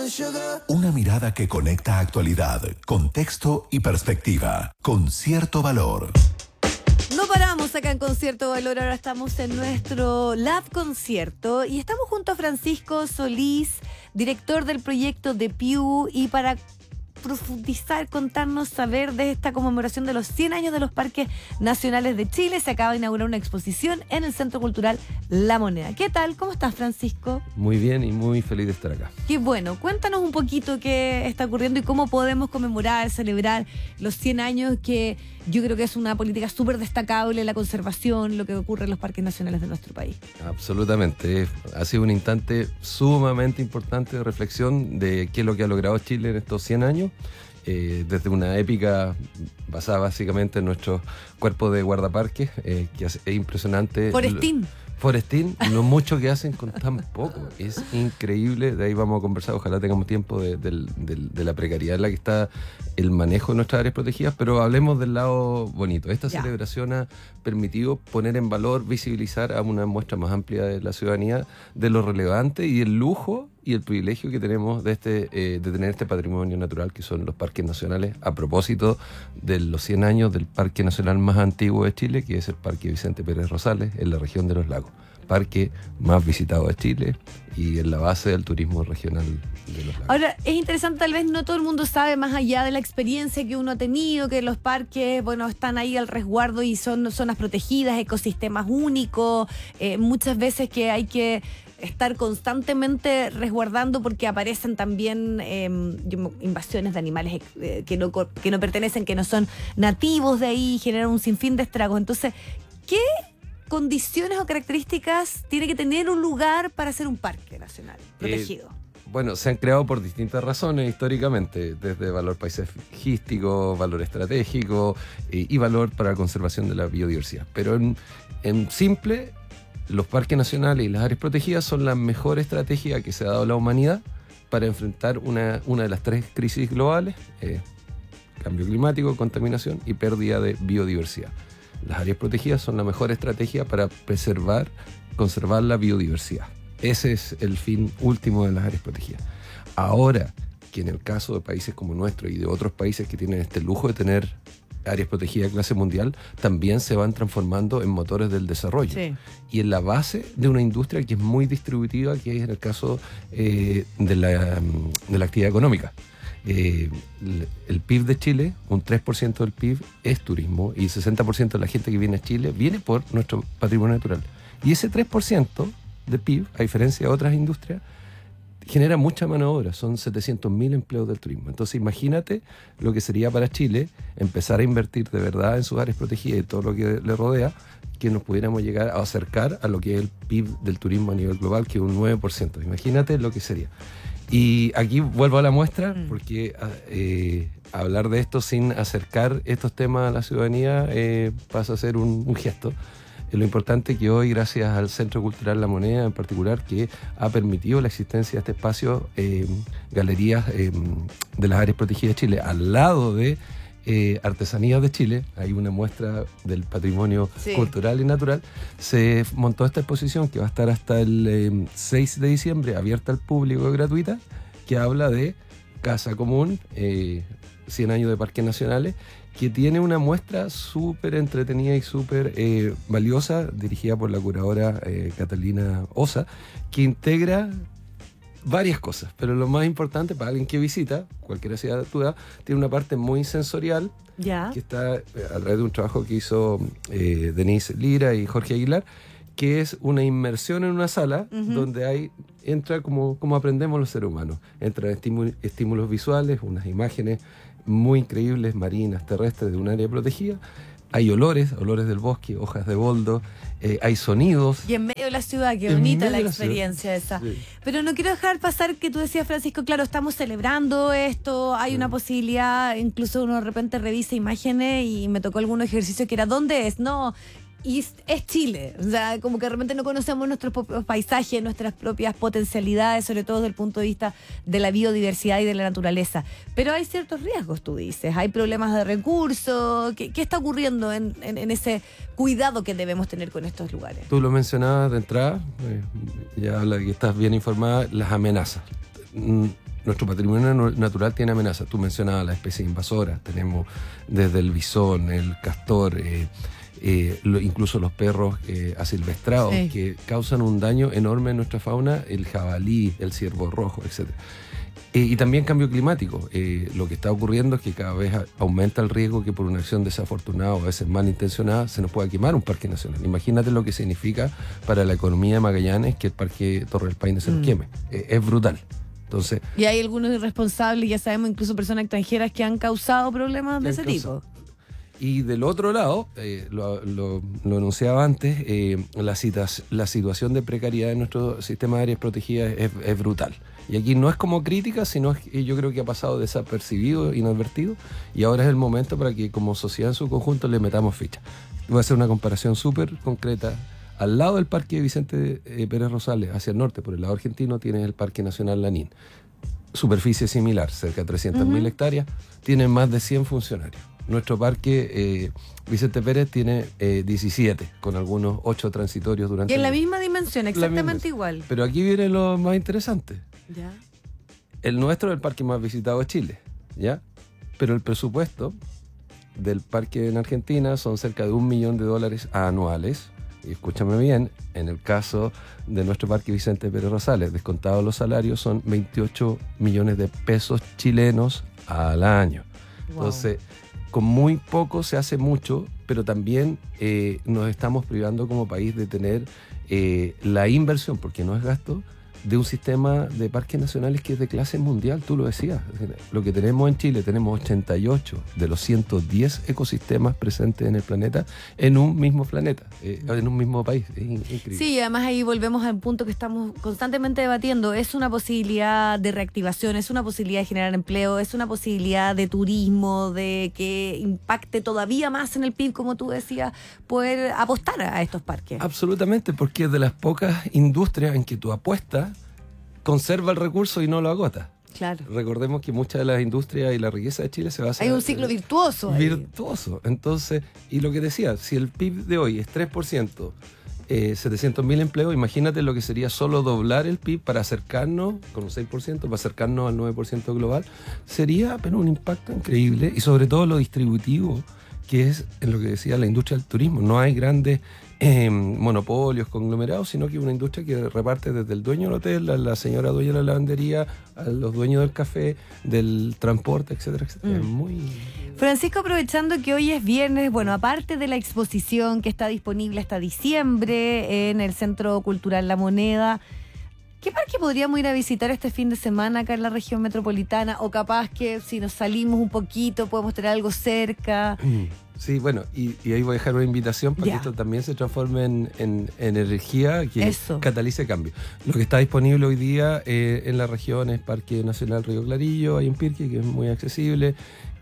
Una mirada que conecta actualidad, contexto y perspectiva, con cierto valor. No paramos acá en Concierto Valor, ahora estamos en nuestro Lab Concierto y estamos junto a Francisco Solís, director del proyecto de Piu, y para profundizar, contarnos, saber de esta conmemoración de los 100 años de los Parques Nacionales de Chile, se acaba de inaugurar una exposición en el Centro Cultural La Moneda. ¿Qué tal? ¿Cómo estás, Francisco? Muy bien y muy feliz de estar acá. Qué bueno. Cuéntanos un poquito qué está ocurriendo y cómo podemos conmemorar, celebrar los 100 años, que yo creo que es una política súper destacable, la conservación, lo que ocurre en los parques nacionales de nuestro país. Absolutamente. Ha sido un instante sumamente importante de reflexión de qué es lo que ha logrado Chile en estos 100 años. Desde una épica basada básicamente en nuestro cuerpo de guardaparques, que es impresionante. Forestín, lo mucho que hacen con tan poco, es increíble. De ahí vamos a conversar, ojalá tengamos tiempo de la precariedad en la que está el manejo de nuestras áreas protegidas, pero hablemos del lado bonito. Esta celebración ha permitido poner en valor, visibilizar a una muestra más amplia de la ciudadanía de lo relevante y el lujo y el privilegio que tenemos de tener este patrimonio natural que son los parques nacionales, a propósito de los 100 años del parque nacional más antiguo de Chile, que es el Parque Vicente Pérez Rosales, en la región de Los Lagos. Parque más visitado de Chile y en la base del turismo regional de Los Lagos. Ahora, es interesante, tal vez no todo el mundo sabe, más allá de la experiencia que uno ha tenido, que los parques, bueno, están ahí al resguardo y son zonas protegidas, ecosistemas únicos, muchas veces que hay que estar constantemente resguardando porque aparecen también invasiones de animales que no pertenecen, que no son nativos de ahí, generan un sinfín de estragos. Entonces, ¿qué condiciones o características tiene que tener un lugar para ser un parque nacional protegido? Bueno, se han creado por distintas razones históricamente, desde valor paisajístico, valor estratégico y valor para la conservación de la biodiversidad. Pero en simple, los parques nacionales y las áreas protegidas son la mejor estrategia que se ha dado a la humanidad para enfrentar una de las tres crisis globales: cambio climático, contaminación y pérdida de biodiversidad. Las áreas protegidas son la mejor estrategia para conservar la biodiversidad. Ese es el fin último de las áreas protegidas. Ahora, que en el caso de países como nuestro y de otros países que tienen este lujo de tener áreas protegidas de clase mundial, también se van transformando en motores del desarrollo. Sí. Y en la base de una industria que es muy distributiva, que es en el caso de la actividad económica. El PIB de Chile, un 3% del PIB es turismo, y el 60% de la gente que viene a Chile viene por nuestro patrimonio natural. Y ese 3% de PIB, a diferencia de otras industrias, genera mucha mano de obra, son 700.000 empleos del turismo. Entonces imagínate lo que sería para Chile empezar a invertir de verdad en sus áreas protegidas y todo lo que le rodea, que nos pudiéramos llegar a acercar a lo que es el PIB del turismo a nivel global, que es un 9%. Imagínate lo que sería. Y aquí vuelvo a la muestra, porque hablar de esto sin acercar estos temas a la ciudadanía pasa a ser un gesto. Lo importante es que hoy, gracias al Centro Cultural La Moneda en particular, que ha permitido la existencia de este espacio, galerías de las áreas protegidas de Chile, al lado de Artesanías de Chile, hay una muestra del patrimonio cultural y natural, se montó esta exposición que va a estar hasta el 6 de diciembre, abierta al público y gratuita, que habla de Casa Común, 100 años de parques nacionales, que tiene una muestra súper entretenida y súper valiosa, dirigida por la curadora Catalina Osa, que integra varias cosas, pero lo más importante para alguien que visita, cualquiera sea tu edad, tiene una parte muy sensorial, que está a través de un trabajo que hizo Denise Lira y Jorge Aguilar, que es una inmersión en una sala donde entra como aprendemos los seres humanos. Entran estímulos visuales, unas imágenes muy increíbles, marinas, terrestres, de un área protegida. Hay olores del bosque, hojas de boldo, hay sonidos. Y en medio de la ciudad, qué bonita la experiencia esa. Sí. Pero no quiero dejar pasar que tú decías, Francisco, claro, estamos celebrando esto, hay una posibilidad, incluso uno de repente revisa imágenes y me tocó algún ejercicio que era, ¿dónde es? No, y es Chile, o sea, como que de repente no conocemos nuestros propios paisajes, nuestras propias potencialidades, sobre todo desde el punto de vista de la biodiversidad y de la naturaleza. Pero hay ciertos riesgos, tú dices, hay problemas de recursos. ¿Qué está ocurriendo en ese cuidado que debemos tener con estos lugares? Tú lo mencionabas de entrada, ya habla que estás bien informada, las amenazas. nuestro patrimonio natural tiene amenazas. Tú mencionabas las especies invasoras, tenemos desde el bisón, el castor, incluso los perros asilvestrados, que causan un daño enorme en nuestra fauna, el jabalí, el ciervo rojo, etc. Y también cambio climático. Lo que está ocurriendo es que cada vez aumenta el riesgo que por una acción desafortunada o a veces malintencionada se nos pueda quemar un parque nacional. Imagínate lo que significa para la economía de Magallanes que el parque Torre del Paine se nos queme. Es brutal. Entonces, y hay algunos irresponsables, ya sabemos, incluso personas extranjeras que han causado problemas de ese tipo. Y del otro lado, lo anunciaba antes, la situación de precariedad en nuestro sistema de áreas protegidas es brutal. Y aquí no es como crítica, sino que yo creo que ha pasado desapercibido, inadvertido, y ahora es el momento para que como sociedad en su conjunto le metamos ficha. Voy a hacer una comparación súper concreta. Al lado del Parque Vicente Pérez Rosales, hacia el norte, por el lado argentino, tienes el Parque Nacional Lanín. Superficie similar, cerca de 300.000 hectáreas, tiene más de 100 funcionarios. Nuestro parque Vicente Pérez tiene 17, con algunos 8 transitorios durante el día. Y en la misma dimensión, exactamente igual. Pero aquí viene lo más interesante. ¿Ya? El nuestro es el parque más visitado de Chile, ¿ya? Pero el presupuesto del parque en Argentina son cerca de $1 millón anuales. Y escúchame bien, en el caso de nuestro parque Vicente Pérez Rosales, descontados los salarios, son 28 millones de pesos chilenos al año. Wow. Entonces, con muy poco se hace mucho, pero también nos estamos privando como país de tener la inversión, porque no es gasto, de un sistema de parques nacionales que es de clase mundial, tú lo decías. Lo que tenemos en Chile, tenemos 88 de los 110 ecosistemas presentes en el planeta, en un mismo planeta, en un mismo país. Es increíble. Sí, además ahí volvemos al punto que estamos constantemente debatiendo. Es una posibilidad de reactivación, es una posibilidad de generar empleo, es una posibilidad de turismo, de que impacte todavía más en el PIB, como tú decías, poder apostar a estos parques. Absolutamente, porque es de las pocas industrias en que tú apuestas, conserva el recurso y no lo agota. Claro. Recordemos que muchas de las industrias y la riqueza de Chile se basa... Hay un ciclo virtuoso ahí. Virtuoso. Entonces, y lo que decía, si el PIB de hoy es 3%, 700.000 empleos, imagínate lo que sería solo doblar el PIB para acercarnos, con un 6%, para acercarnos al 9% global, sería pero un impacto increíble, y sobre todo lo distributivo, que es en lo que decía la industria del turismo. No hay grandes monopolios, conglomerados, sino que una industria que reparte desde el dueño del hotel, a la señora dueña de la lavandería, a los dueños del café, del transporte, etcétera, etcétera. Es muy... Francisco, aprovechando que hoy es viernes, bueno, aparte de la exposición que está disponible hasta diciembre en el Centro Cultural La Moneda, ¿qué parque podríamos ir a visitar este fin de semana acá en la región metropolitana? O capaz que si nos salimos un poquito podemos tener algo cerca. Sí, bueno, y ahí voy a dejar una invitación para que esto también se transforme en energía que catalice cambio. Lo que está disponible hoy día en la región es Parque Nacional Río Clarillo, hay en Pirque, que es muy accesible.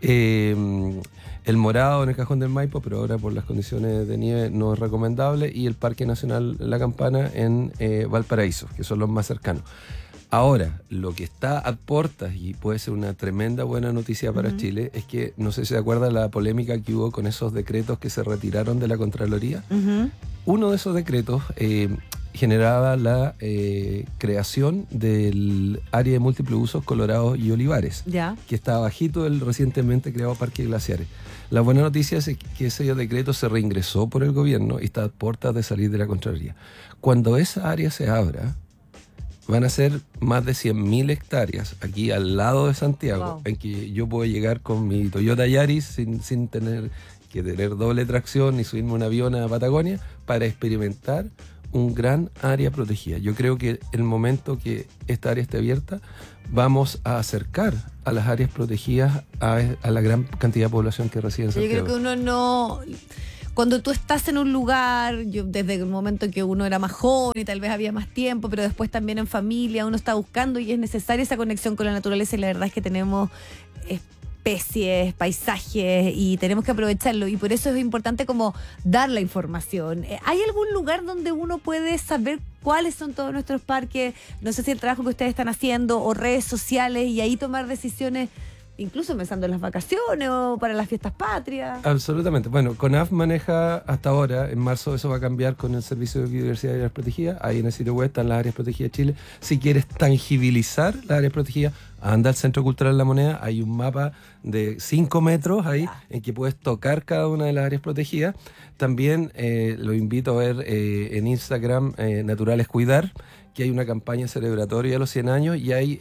El Morado en el Cajón del Maipo, pero ahora por las condiciones de nieve no es recomendable, y el Parque Nacional La Campana en Valparaíso, que son los más cercanos. Ahora, lo que está a puertas, y puede ser una tremenda buena noticia para Chile, es que, no sé si se acuerda la polémica que hubo con esos decretos que se retiraron de la Contraloría. Uno de esos decretos generaba la creación del área de múltiples usos Colorados y Olivares, que está bajito del recientemente creado Parque Glaciares. La buena noticia es que ese decreto se reingresó por el gobierno y está a puertas de salir de la Contraloría. Cuando esa área se abra, van a ser más de 100.000 hectáreas aquí al lado de Santiago, en que yo puedo llegar con mi Toyota Yaris sin tener que tener doble tracción ni subirme un avión a Patagonia para experimentar un gran área protegida. Yo creo que el momento que esta área esté abierta, vamos a acercar a las áreas protegidas a la gran cantidad de población que reside en Santiago. Yo creo que uno no... Cuando tú estás en un lugar, desde el momento que uno era más joven y tal vez había más tiempo, pero después también en familia, uno está buscando y es necesaria esa conexión con la naturaleza, y la verdad es que tenemos especies, paisajes, y tenemos que aprovecharlo, y por eso es importante como dar la información. ¿Hay algún lugar donde uno puede saber cuáles son todos nuestros parques? No sé si el trabajo que ustedes están haciendo o redes sociales, y ahí tomar decisiones incluso pensando en las vacaciones o para las fiestas patrias. Absolutamente. Bueno, CONAF maneja hasta ahora, en marzo eso va a cambiar con el Servicio de Biodiversidad y Áreas Protegidas. Ahí en el sitio web están las áreas protegidas de Chile. Si quieres tangibilizar las áreas protegidas, anda al Centro Cultural La Moneda. Hay un mapa de 5 metros ahí en que puedes tocar cada una de las áreas protegidas. También lo invito a ver en Instagram, Naturales Cuidar, que hay una campaña celebratoria de los 100 años y hay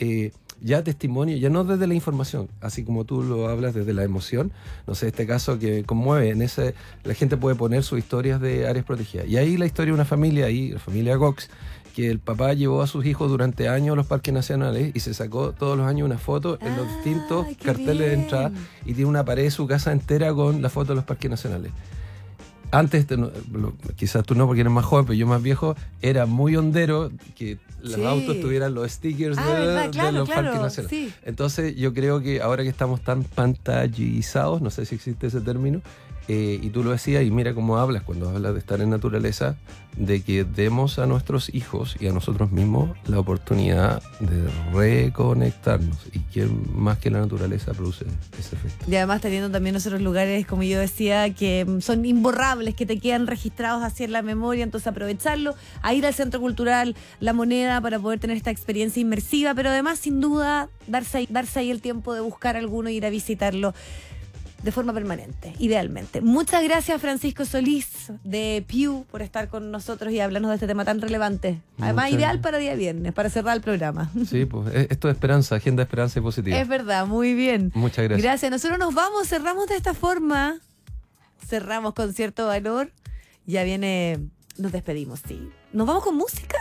ya testimonio, ya no desde la información, así como tú lo hablas desde la emoción. No sé, este caso que conmueve, la gente puede poner sus historias de áreas protegidas. Y ahí la historia de una familia, la familia Cox, que el papá llevó a sus hijos durante años a los parques nacionales y se sacó todos los años una foto en los distintos carteles de entrada y tiene una pared de su casa entera con la foto de los parques nacionales. Antes, quizás tú no porque eres más joven, pero yo más viejo, era muy hondero que los autos tuvieran los stickers de los parques nacionales. Sí. Entonces yo creo que ahora que estamos tan pantallizados, no sé si existe ese término, y tú lo decías, y mira cómo hablas cuando hablas de estar en naturaleza, de que demos a nuestros hijos y a nosotros mismos la oportunidad de reconectarnos, y que más que la naturaleza produce ese efecto. Y además teniendo también otros lugares, como yo decía, que son imborrables, que te quedan registrados así en la memoria, entonces aprovecharlo, a ir al Centro Cultural La Moneda para poder tener esta experiencia inmersiva, pero además sin duda darse ahí el tiempo de buscar alguno e ir a visitarlo de forma permanente, idealmente. Muchas gracias, Francisco Solís de Pew, por estar con nosotros y hablarnos de este tema tan relevante. Además, ideal para día viernes, para cerrar el programa. Sí, pues esto es esperanza, agenda de esperanza y positiva. Es verdad, muy bien. Muchas gracias. Gracias. Nosotros nos vamos, cerramos de esta forma. Cerramos con cierto valor. Ya viene, nos despedimos, sí. ¿Nos vamos con música?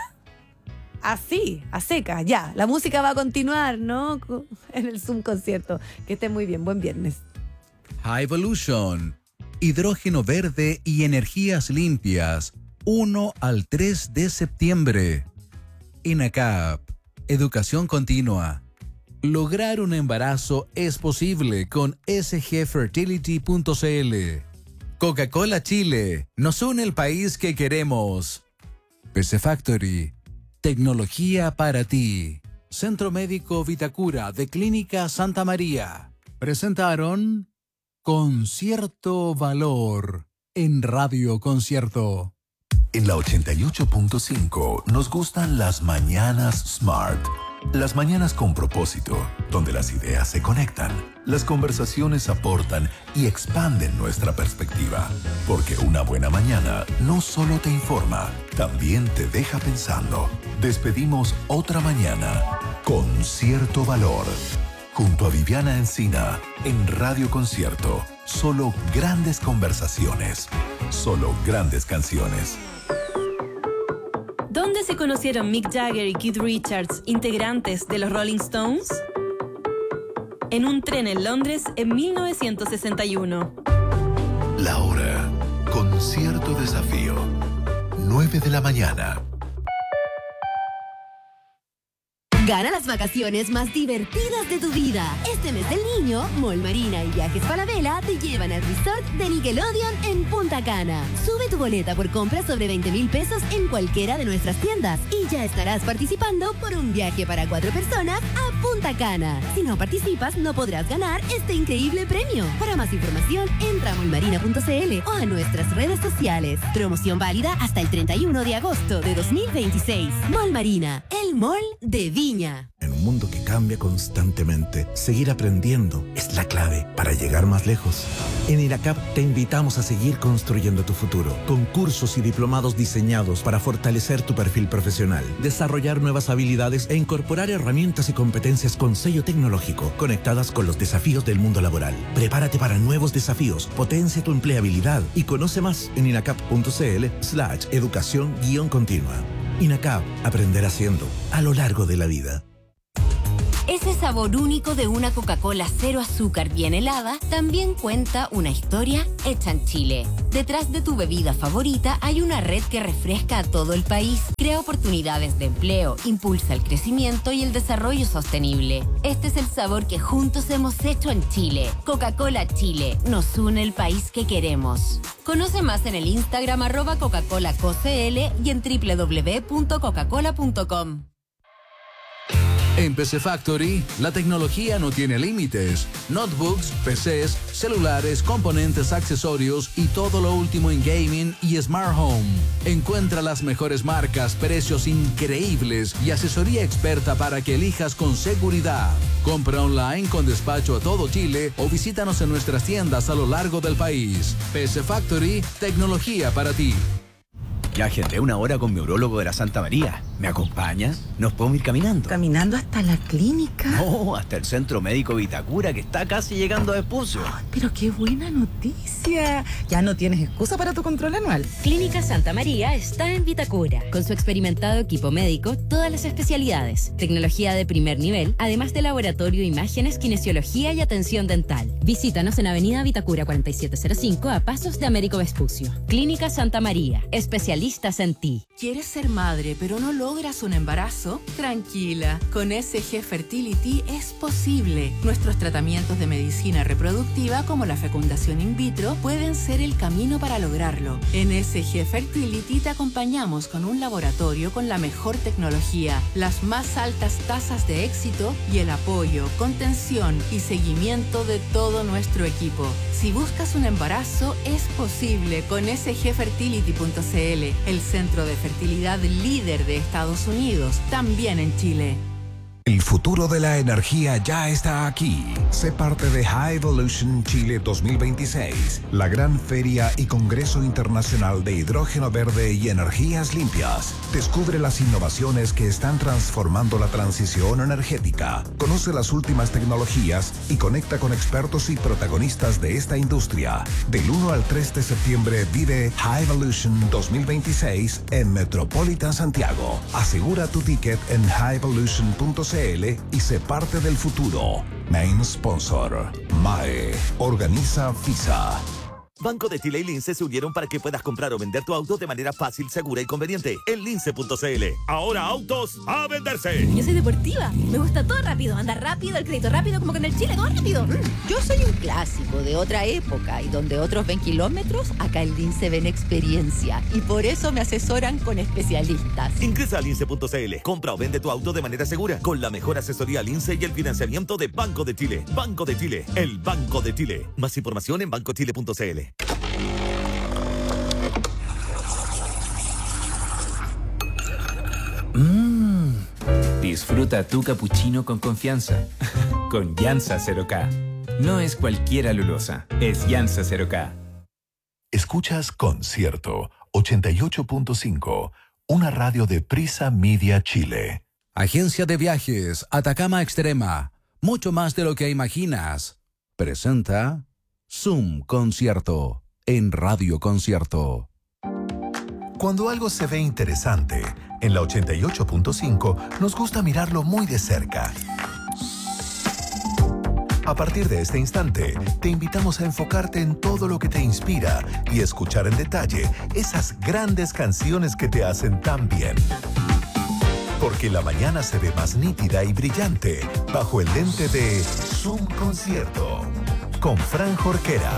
Así, a seca, ya. La música va a continuar, ¿no? En el Zoom concierto. Que estén muy bien, buen viernes. High Evolution, hidrógeno verde y energías limpias, 1 al 3 de septiembre. INACAP, educación continua. Lograr un embarazo es posible con sgfertility.cl. Coca-Cola Chile, nos une el país que queremos. PC Factory, tecnología para ti. Centro Médico Vitacura de Clínica Santa María. Presentaron Con Cierto Valor en Radio Concierto. En la 88.5 nos gustan las mañanas Smart. Las mañanas con propósito, donde las ideas se conectan, las conversaciones aportan y expanden nuestra perspectiva. Porque una buena mañana no solo te informa, también te deja pensando. Despedimos otra mañana con Cierto Valor. Junto a Viviana Encina, en Radio Concierto. Solo grandes conversaciones. Solo grandes canciones. ¿Dónde se conocieron Mick Jagger y Keith Richards, integrantes de los Rolling Stones? En un tren en Londres en 1961. La hora, con cierto desafío. 9 de la mañana. Gana las vacaciones más divertidas de tu vida. Este mes del niño, Mall Marina y Viajes Falabella te llevan al resort de Nickelodeon en Punta Cana. Sube tu boleta por compras sobre 20,000 pesos en cualquiera de nuestras tiendas y ya estarás participando por un viaje para 4 personas a Punta Cana. Si no participas, no podrás ganar este increíble premio. Para más información, entra a mallmarina.cl o a nuestras redes sociales. Promoción válida hasta el 31 de agosto de 2026. Mall Marina, el mall de Viña. En un mundo que cambia constantemente, seguir aprendiendo es la clave para llegar más lejos. En INACAP te invitamos a seguir construyendo tu futuro, con cursos y diplomados diseñados para fortalecer tu perfil profesional, desarrollar nuevas habilidades e incorporar herramientas y competencias con sello tecnológico, conectadas con los desafíos del mundo laboral. Prepárate para nuevos desafíos, potencia tu empleabilidad y conoce más en inacap.cl/educación-continua. INACAP, aprender haciendo, a lo largo de la vida. Ese sabor único de una Coca-Cola cero azúcar bien helada también cuenta una historia hecha en Chile. Detrás de tu bebida favorita hay una red que refresca a todo el país, crea oportunidades de empleo, impulsa el crecimiento y el desarrollo sostenible. Este es el sabor que juntos hemos hecho en Chile. Coca-Cola Chile, nos une el país que queremos. Conoce más en el Instagram @CocaColaCoCL y en www.cocacola.com. En PC Factory, la tecnología no tiene límites. Notebooks, PCs, celulares, componentes, accesorios y todo lo último en gaming y smart home. Encuentra las mejores marcas, precios increíbles y asesoría experta para que elijas con seguridad. Compra online con despacho a todo Chile o visítanos en nuestras tiendas a lo largo del país. PC Factory, tecnología para ti. Ya agendé una hora con mi urólogo de la Santa María. ¿Me acompañas? ¿Nos podemos ir caminando? ¿Caminando hasta la clínica? No, hasta el Centro Médico Vitacura, que está casi llegando a Vespucio. Pero qué buena noticia. Ya no tienes excusa para tu control anual. Clínica Santa María está en Vitacura. Con su experimentado equipo médico, todas las especialidades, tecnología de primer nivel, además de laboratorio, imágenes, kinesiología y atención dental. Visítanos en Avenida Vitacura 4705 a pasos de Américo Vespucio. Clínica Santa María, especialistas en ti. ¿Quieres ser madre pero no logras un embarazo? Tranquila, con SG Fertility es posible. Nuestros tratamientos de medicina reproductiva como la fecundación in vitro pueden ser el camino para lograrlo. En SG Fertility te acompañamos con un laboratorio con la mejor tecnología, las más altas tasas de éxito y el apoyo, contención y seguimiento de todo nuestro equipo. Si buscas un embarazo, es posible con sgfertility.cl, el centro de fertilidad líder de Estados Unidos, también en Chile. El futuro de la energía ya está aquí. Sé parte de High Evolution Chile 2026, la gran feria y congreso internacional de hidrógeno verde y energías limpias. Descubre las innovaciones que están transformando la transición energética. Conoce las últimas tecnologías y conecta con expertos y protagonistas de esta industria. Del 1 al 3 de septiembre vive High Evolution 2026 en Metropolitan Santiago. Asegura tu ticket en highevolution.cl y sé parte del futuro. Main sponsor, MAE. Organiza FISA. Banco de Chile y Lince se unieron para que puedas comprar o vender tu auto de manera fácil, segura y conveniente. En lince.cl. Ahora autos a venderse. Yo soy deportiva. Me gusta todo rápido. Andar rápido, el crédito rápido, como que en el Chile, todo rápido. Yo soy un clásico de otra época y donde otros ven kilómetros, acá en Lince ven experiencia. Y por eso me asesoran con especialistas. Ingresa a lince.cl. Compra o vende tu auto de manera segura con la mejor asesoría Lince y el financiamiento de Banco de Chile. Banco de Chile, el Banco de Chile. Más información en bancochile.cl. Disfruta tu cappuccino con confianza. Con Yansa 0K. No es cualquier alulosa, es Yansa 0K. Escuchas Concierto 88.5, una radio de Prisa Media Chile. Agencia de Viajes Atacama Extrema. Mucho más de lo que imaginas. Presenta Zoom Concierto en Radio Concierto. Cuando algo se ve interesante, en la 88.5 nos gusta mirarlo muy de cerca. A partir de este instante, te invitamos a enfocarte en todo lo que te inspira y escuchar en detalle esas grandes canciones que te hacen tan bien. Porque la mañana se ve más nítida y brillante bajo el lente de Zoom Concierto con Fran Jorquera.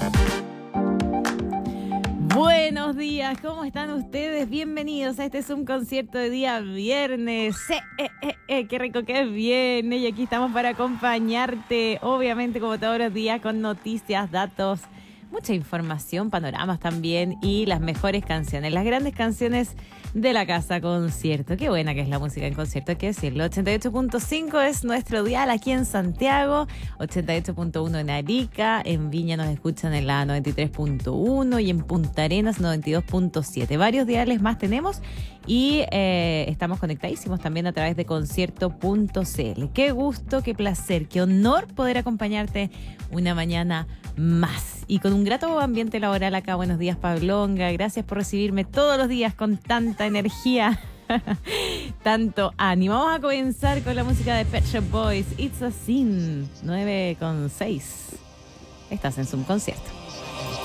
Buenos días, ¿cómo están ustedes? Bienvenidos a este Zoom Concierto de día viernes. Qué rico que es viernes y aquí estamos para acompañarte, obviamente como todos los días, con noticias, datos, mucha información, panoramas también y las mejores canciones, las grandes canciones de la casa Concierto. Qué buena que es la música en concierto, hay que decirlo. 88.5 es nuestro dial aquí en Santiago, 88.1 en Arica, en Viña nos escuchan en la 93.1 y en Punta Arenas 92.7. Varios diales más tenemos y estamos conectadísimos también a través de concierto.cl. Qué gusto, qué placer, qué honor poder acompañarte una mañana más y con un grato ambiente laboral acá. Buenos días, Pablonga, gracias por recibirme todos los días con tanta energía, tanto ánimo. Vamos a comenzar con la música de Pet Shop Boys, It's a Sin, 9:06. Estás en Zoom Concierto.